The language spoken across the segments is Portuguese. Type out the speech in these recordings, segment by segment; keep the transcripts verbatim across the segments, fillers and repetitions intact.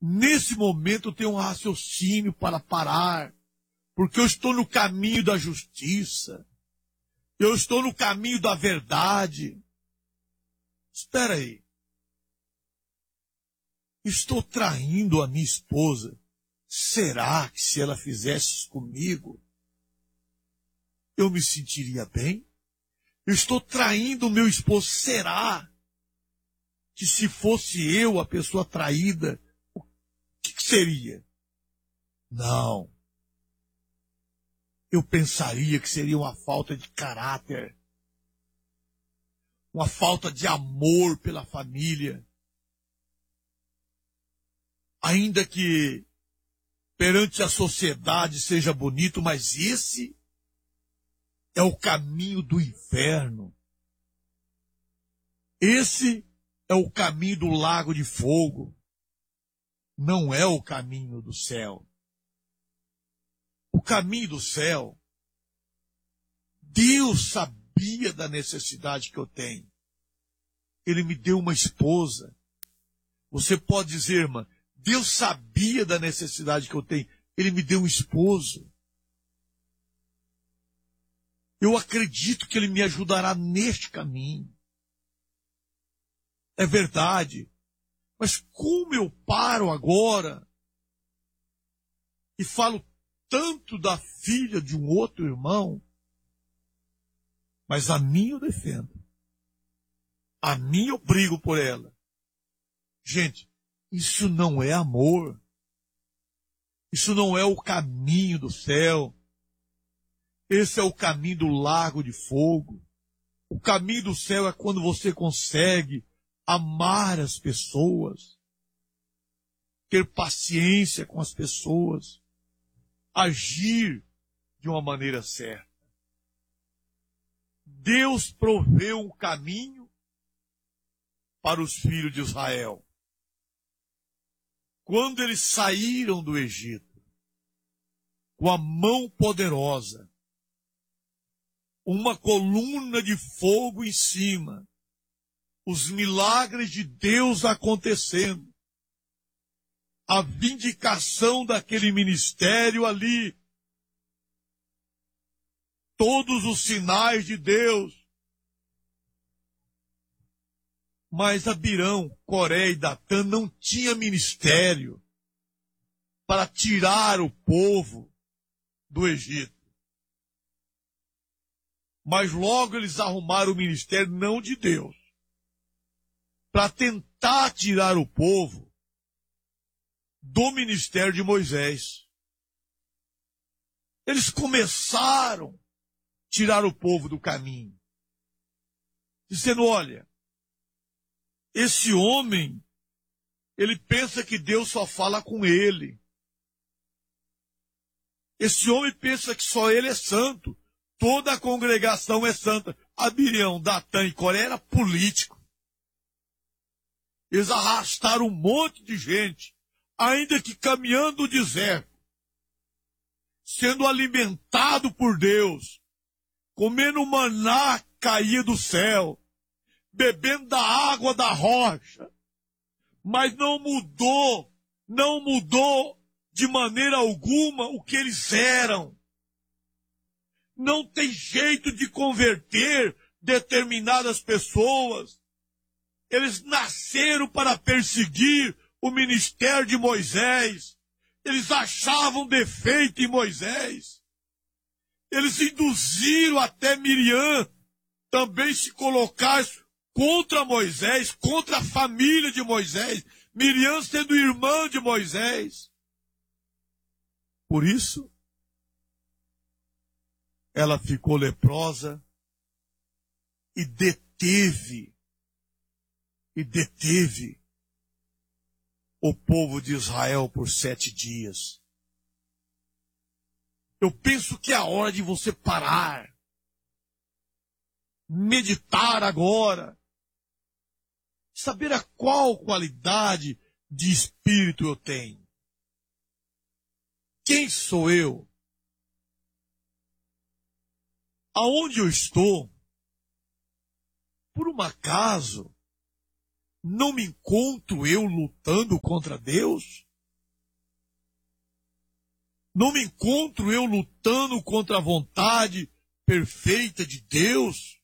Nesse momento eu tenho um raciocínio para parar, porque eu estou no caminho da justiça, eu estou no caminho da verdade. Espera aí. Estou traindo a minha esposa. Será que se ela fizesse isso comigo, eu me sentiria bem? Eu estou traindo o meu esposo. Será que se fosse eu a pessoa traída, o que, que seria? Não. Eu pensaria que seria uma falta de caráter, uma falta de amor pela família. Ainda que perante a sociedade seja bonito, mas esse é o caminho do inferno. Esse é o caminho do lago de fogo. Não é o caminho do céu. O caminho do céu, Deus sabia da necessidade que eu tenho. Ele me deu uma esposa. Você pode dizer, irmã, Deus sabia da necessidade que eu tenho. Ele me deu um esposo. Eu acredito que Ele me ajudará neste caminho. É verdade. Mas como eu paro agora e falo tanto da filha de um outro irmão, mas a minha eu defendo. A minha eu brigo por ela. Gente, isso não é amor. Isso não é o caminho do céu. Esse é o caminho do lago de fogo. O caminho do céu é quando você consegue amar as pessoas, ter paciência com as pessoas, agir de uma maneira certa. Deus proveu um caminho para os filhos de Israel. Quando eles saíram do Egito, com a mão poderosa, uma coluna de fogo em cima, os milagres de Deus acontecendo, a vindicação daquele ministério ali, todos os sinais de Deus. Mas Abirão, Coré e Datã não tinha ministério para tirar o povo do Egito. Mas logo eles arrumaram o ministério não de Deus, para tentar tirar o povo do ministério de Moisés. Eles começaram a tirar o povo do caminho, dizendo, olha, esse homem, ele pensa que Deus só fala com ele. Esse homem pensa que só ele é santo. Toda a congregação é santa. Abirão, Datã e Coré era político. Eles arrastaram um monte de gente, ainda que caminhando o deserto, sendo alimentado por Deus, comendo maná que caía do céu, bebendo da água da rocha, mas não mudou, não mudou de maneira alguma o que eles eram. Não tem jeito de converter determinadas pessoas. Eles nasceram para perseguir o ministério de Moisés. Eles achavam defeito em Moisés. Eles induziram até Miriam também se colocar contra Moisés, contra a família de Moisés, Miriam sendo irmã de Moisés. Por isso, ela ficou leprosa e deteve, e deteve o povo de Israel por sete dias. Eu penso que é a hora de você parar, meditar agora, saber a qual qualidade de espírito eu tenho. Quem sou eu? Aonde eu estou? Por um acaso, não me encontro eu lutando contra Deus? Não me encontro eu lutando contra a vontade perfeita de Deus?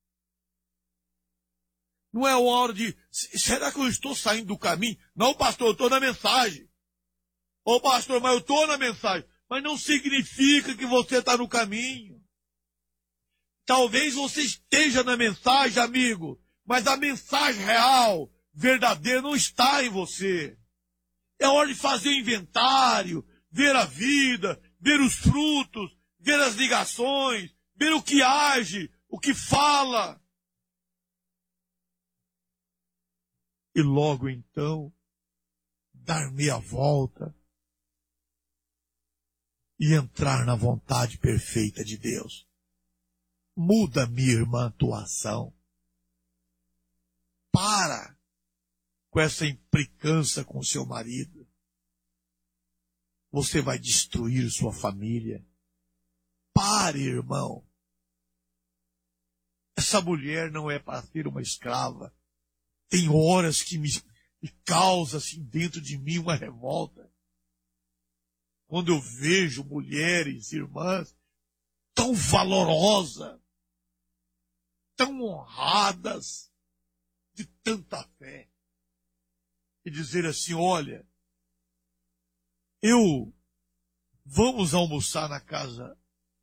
Não é hora de... Será que eu estou saindo do caminho? Não, pastor, eu estou na mensagem. Ô, pastor, mas eu estou na mensagem. Mas não significa que você está no caminho. Talvez você esteja na mensagem, amigo, mas a mensagem real, verdadeira, não está em você. É hora de fazer inventário, ver a vida, ver os frutos, ver as ligações, ver o que age, o que fala. E logo então, dar meia volta e entrar na vontade perfeita de Deus. Muda, minha irmã, a tua ação. Para com essa implicância com seu marido. Você vai destruir sua família. Pare, irmão. Essa mulher não é para ser uma escrava. Tem horas que me, me causa assim dentro de mim uma revolta. Quando eu vejo mulheres, irmãs, tão valorosas, tão honradas, de tanta fé, e dizer assim, olha, eu, vamos almoçar na casa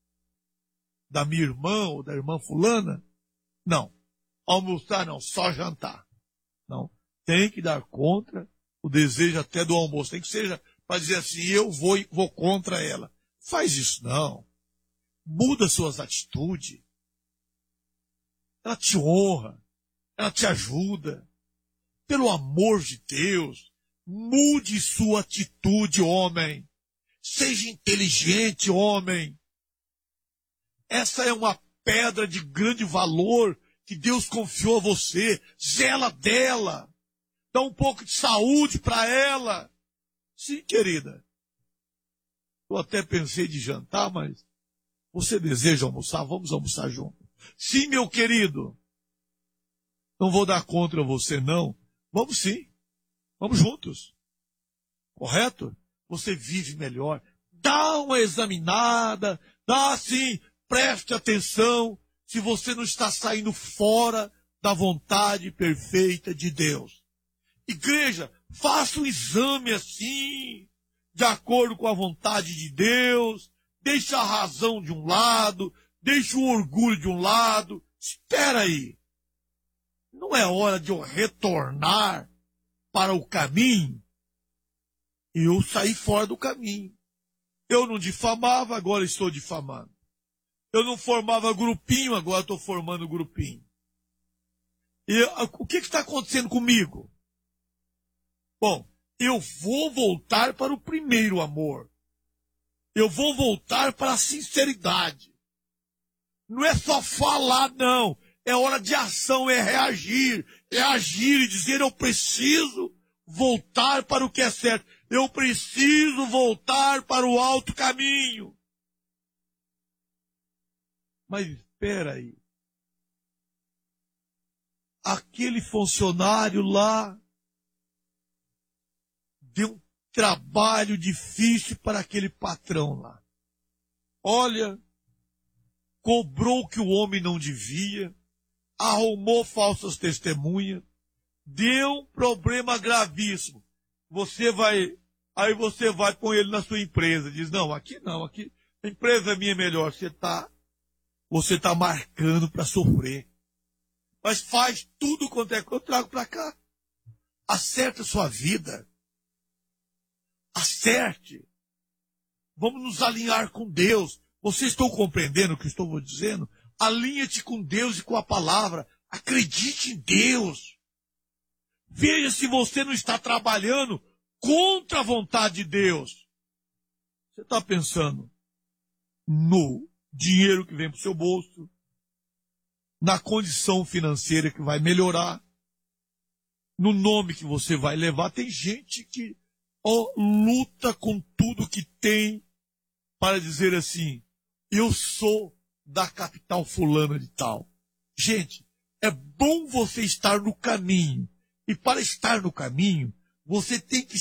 da minha irmã ou da irmã fulana? Não, almoçar não, só jantar. Não, tem que dar contra o desejo até do almoço, tem que seja para dizer assim, eu vou, vou contra ela. Faz isso não. Muda suas atitudes. Ela te honra. Ela te ajuda. Pelo amor de Deus, mude sua atitude, homem. Seja inteligente, homem. Essa é uma pedra de grande valor que Deus confiou a você. Zela dela. Dá um pouco de saúde para ela. Sim, querida. Eu até pensei de jantar, mas você deseja almoçar? Vamos almoçar junto. Sim, meu querido. Não vou dar contra você, não. Vamos sim. Vamos juntos. Correto? Você vive melhor. Dá uma examinada. Dá sim. Preste atenção se você não está saindo fora da vontade perfeita de Deus. Igreja, faça um exame assim, de acordo com a vontade de Deus. Deixe a razão de um lado, deixe o orgulho de um lado. Espera aí. Não é hora de eu retornar para o caminho? Eu saí fora do caminho. Eu não difamava, agora estou difamando. Eu não formava grupinho, agora estou formando grupinho. E o que está acontecendo comigo? Bom, eu vou voltar para o primeiro amor. Eu vou voltar para a sinceridade. Não é só falar, não. É hora de ação, é reagir. É agir e dizer, eu preciso voltar para o que é certo. Eu preciso voltar para o alto caminho. Mas espera aí. Aquele funcionário lá deu um trabalho difícil para aquele patrão lá. Olha, cobrou o que o homem não devia, arrumou falsas testemunhas, deu um problema gravíssimo. Você vai, aí você vai com ele na sua empresa, diz, não, aqui não, aqui, a empresa minha é melhor, você está você tá marcando para sofrer. Mas faz tudo quanto é que eu trago para cá. Acerta a sua vida. Acerte. Vamos nos alinhar com Deus. Vocês estão compreendendo o que estou dizendo? Alinha-te com Deus e com a palavra. Acredite em Deus. Veja se você não está trabalhando contra a vontade de Deus. Você está pensando no dinheiro que vem para o seu bolso, na condição financeira que vai melhorar, no nome que você vai levar. Tem gente que ó, luta com tudo que tem para dizer assim, eu sou da capital fulana de tal. Gente, é bom você estar no caminho. E para estar no caminho, você tem que